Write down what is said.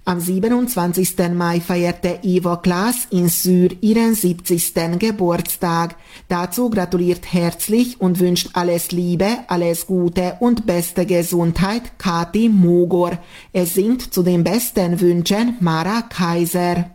Am 27. Mai feierte Eva Klaas in Sur ihren 70. Geburtstag. Dazu gratuliert herzlich und wünscht alles Liebe, alles Gute und beste Gesundheit Kathi Mogor. Es singt zu den besten Wünschen Mara Kaiser.